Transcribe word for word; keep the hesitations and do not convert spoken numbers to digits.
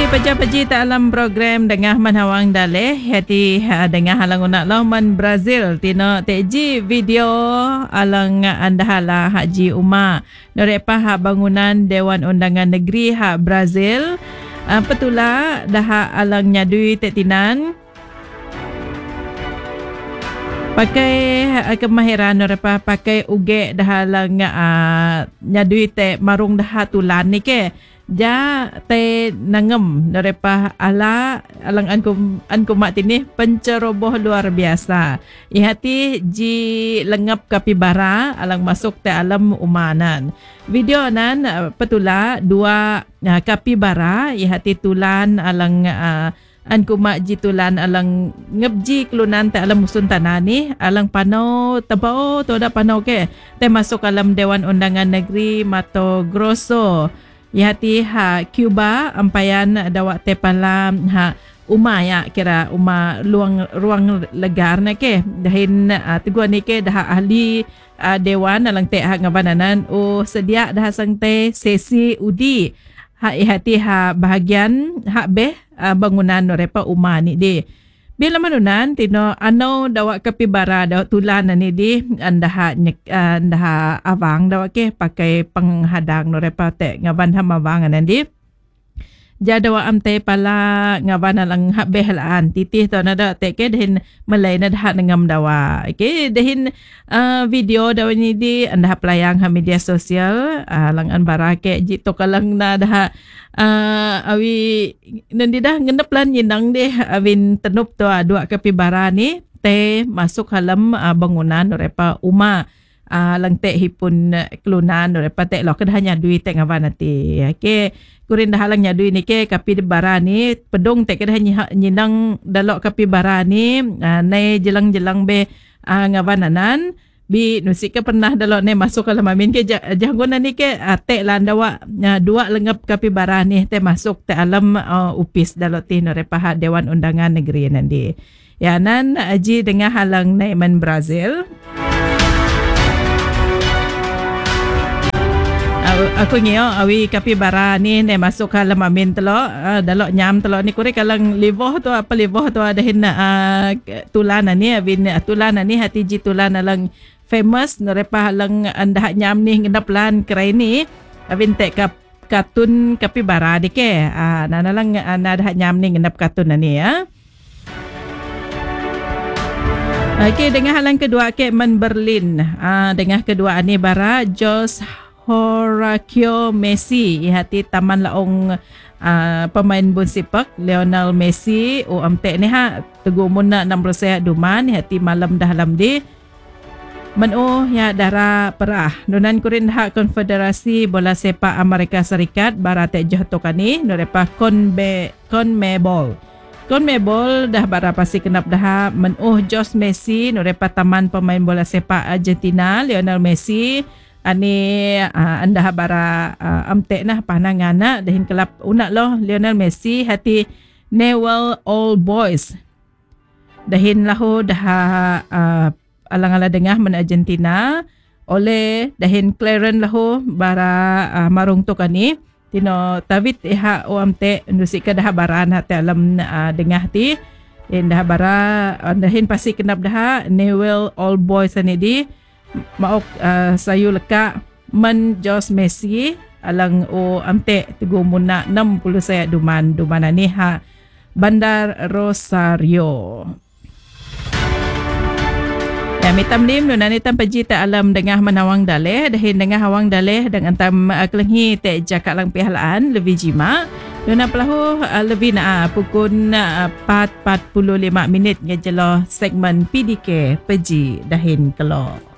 Peja-peji tak alam program dengah manhawang daleh hati dengah halang unak lawan Brazil tino teji video alang anda hala Haji Umar norepa ha bangunan Dewan Undangan Negeri ha Brazil uh, petula dah alang nyadui tetinan pakai uh, kemahiran norepa pakai uge dah alang uh, nyadui te marung dah tulan ni ke ja te nangem norepa ala alang ankum ankum mat ini penceroboh luar biasa ihati ji lengap kapibara alang masuk te alam umanan video nan uh, petula dua uh, kapibara ihati tulan alang uh, ankum mat ji tulan alang ngebji kelunan te alam musun tanani alang panau tabao to da panau ke te masuk alam Dewan Undangan Negeri Mato Grosso ihati ha Cuba ampayan dawak tepalam ha uma ya kira uma luang ruang legar na ke dahin uh, teguan ni ke dah ahli uh, dewan alang te ha ngabananan o sedia dah sang te sesi udi ha ihati ha bahagian ha beh uh, bangunan norepa uma ni de bila manunan tino ano dawak kapibara dawak tulan ni di andah andah awang dawak ke pakai penghadang norepa te ngaban hamawang nandi jadawa amte pala ngaban lang habehlaan titih to nada te ke dehin malay na dah ngam dawa ke dehin uh, video daw ni di andah pelayang ha media sosial uh, lang an barake jito kalang na dah uh, awi nandi dah ngendep lan yinang de awin tenup to dua kapibara ni te masuk halam uh, bangunan norepa uma uh, lang te hipun uh, kelunan norepa te lo hanya duit te ngawan nanti ke kurin dah halang nyadui ni ke kapibara ni pedong te kedah nyinang dalok kapibara ni uh, nai jelang-jelang be uh, ngawananan bi nusika pernah dalok ne masuk kalau mamin ke janggon ni ke uh, te landawa uh, dua lengap kapibara ni te masuk te alam uh, upis dalok ti norepa Dewan Undangan Negeri nanti ya nan aji dengan halang naiman Brazil aku ngio awi kapibara ni ne masuk ka lamamin telo uh, dalok nyam telo ni kure kalang livoh tu apa livoh tu ada hin uh, tulana ni awin uh, tulana ni hati ji tulana lang famous norepa lang andah nyam ni ngendap lan krai ni awin te kap katun kapibara di ke ah uh, nana lang uh, nadah nyam ni ngendap katun ni ya. Okey dengan halang kedua ke Man Berlin ah uh, dengan kedua ni bara Jos Horacio Messi ihati taman laong uh, pemain bola sepak Lionel Messi o amte ni ha tegumun na enam puluh saya duman ihati malam dalam di meno ya dara perah nunan kurin ha Konfederasi Bola Sepak Amerika Serikat barate johtokani norepa Conbe Conmebol Conmebol dah bara pasti kenap dah meno Jos Messi norepa taman pemain bola sepak Argentina Lionel Messi ani uh, anda bara uh, amte nah panangana dahin kelap unak loh Lionel Messi hati Newell Old Boys dahin lahu dah uh, alang-ala dengah men Argentina oleh dahin Claren lahu bara uh, marung tu kani tino tawit iha o amte nusika dah baran hati alam uh, dengah ti dahin dah bara uh, dahin pasti kenap dah Newell Old Boys ani di maok uh, sayu leka men Jos Messi alang o amte tegumuna enam puluh saya duman dumana ni ha Bandar Rosario ya mitam lim nuna nitam peji ta alam dengah manawang daleh dahin dengah hawang daleh dengan tam uh, kelenghi te jakak lang pihalaan lebih jima nuna pelahu uh, lebih na uh, pukul uh, empat empat puluh lima minit ngejelo segmen P D K peji dahin kelok.